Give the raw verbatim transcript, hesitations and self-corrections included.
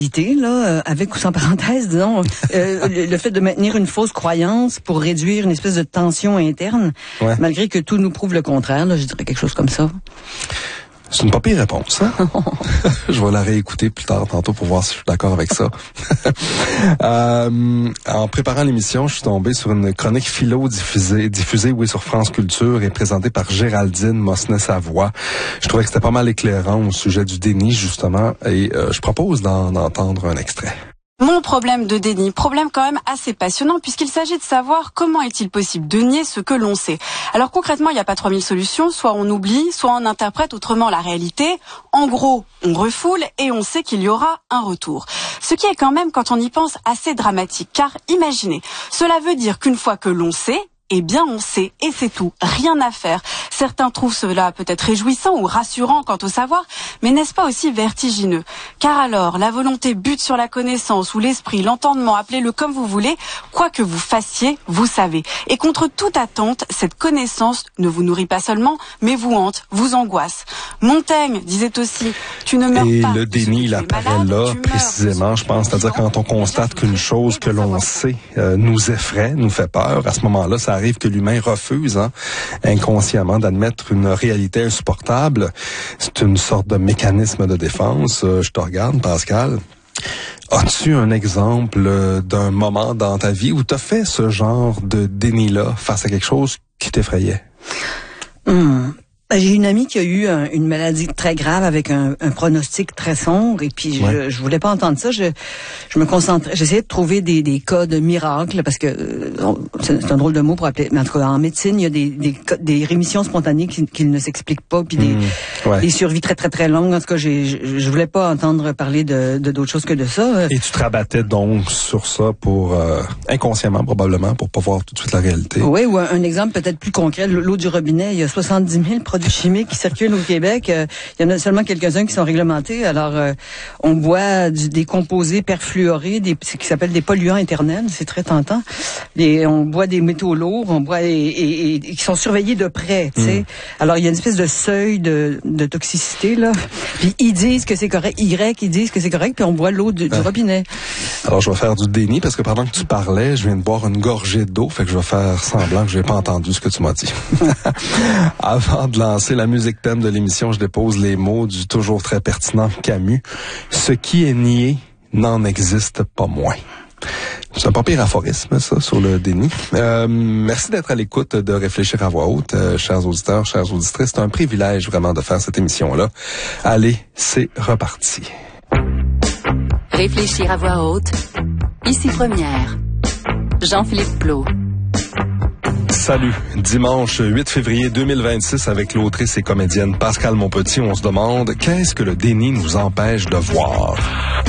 Là, avec ou sans parenthèse, disons, euh, le, le fait de maintenir une fausse croyance pour réduire une espèce de tension interne, ouais. Malgré que tout nous prouve le contraire, là, je dirais quelque chose comme ça. C'est une pas pire réponse, hein? Je vais la réécouter plus tard tantôt pour voir si je suis d'accord avec ça. euh, en préparant l'émission, je suis tombé sur une chronique philo diffusée, diffusée oui, sur France Culture et présentée par Géraldine Mosnet-Savoie. Je trouvais que c'était pas mal éclairant au sujet du déni, justement, et euh, je propose d'en entendre un extrait. Mon problème de déni, problème quand même assez passionnant puisqu'il s'agit de savoir comment est-il possible de nier ce que l'on sait. Alors concrètement, il n'y a pas trois mille solutions, soit on oublie, soit on interprète autrement la réalité. En gros, on refoule et on sait qu'il y aura un retour. Ce qui est quand même, quand on y pense, assez dramatique. Car imaginez, cela veut dire qu'une fois que l'on sait, eh bien on sait, et c'est tout, rien à faire. Certains trouvent cela peut-être réjouissant ou rassurant quant au savoir, mais n'est-ce pas aussi vertigineux? Car alors, la volonté bute sur la connaissance ou l'esprit, l'entendement, appelez-le comme vous voulez, quoi que vous fassiez, vous savez. Et contre toute attente, cette connaissance ne vous nourrit pas seulement, mais vous hante, vous angoisse. Montaigne disait aussi, tu ne meurs et pas. Et le déni, il apparaît là, précisément, je pense. C'est-à-dire quand on constate qu'une chose que l'on sait euh, nous effraie, nous fait peur, à ce moment-là, ça arrive que l'humain refuse hein, inconsciemment d'admettre une réalité insupportable. C'est une sorte de mécanisme de défense. Euh, je te regarde, Pascal. As-tu un exemple d'un moment dans ta vie où tu as fait ce genre de déni-là face à quelque chose qui t'effrayait? Hum. J'ai une amie qui a eu un, une maladie très grave avec un, un pronostic très sombre et puis ouais. je, je voulais pas entendre ça. Je, je me concentrais, j'essayais de trouver des, des cas de miracles parce que euh, c'est, c'est un drôle de mot pour appeler. Mais en tout cas, en médecine, il y a des, des, des rémissions spontanées qui, qui ne s'expliquent pas puis des, mmh, ouais. des survies très très très longues. En tout cas, j'ai, je, je voulais pas entendre parler de, de d'autres choses que de ça. Et tu te rabattais donc sur ça pour euh, inconsciemment probablement pour pas voir tout de suite la réalité. Oui, ou un, un exemple peut-être plus concret. L'eau du robinet, il y a soixante-dix mille produits chimiques qui circulent au Québec. Euh, il y en a seulement quelques-uns qui sont réglementés. Alors, euh, on boit du, des composés perfluorés, des, ce qui s'appelle des polluants éternels. C'est très tentant. Les, on boit des métaux lourds, on boit et, et, et qui sont surveillés de près. Tu sais. Mm. Alors, il y a une espèce de seuil de, de toxicité là. Puis ils disent que c'est correct. Y, ils disent que c'est correct. Puis on boit l'eau du, ah. du robinet. Alors, je vais faire du déni parce que pendant que tu parlais, je viens de boire une gorgée d'eau. Fait que je vais faire semblant que je n'ai pas entendu ce que tu m'as dit. Avant de lancer la musique thème de l'émission, je dépose les mots du toujours très pertinent Camus. Ce qui est nié n'en existe pas moins. C'est un pas pire aphorisme, ça, sur le déni. Euh, merci d'être à l'écoute de Réfléchir à voix haute, euh, chers auditeurs, chères auditrices. C'est un privilège vraiment de faire cette émission-là. Allez, c'est reparti. Réfléchir à voix haute, ici Première. Jean-Philippe Plot. Salut. Dimanche huit février deux mille vingt-six, avec l'autrice et comédienne Pascale Monpetit, on se demande qu'est-ce que le déni nous empêche de voir.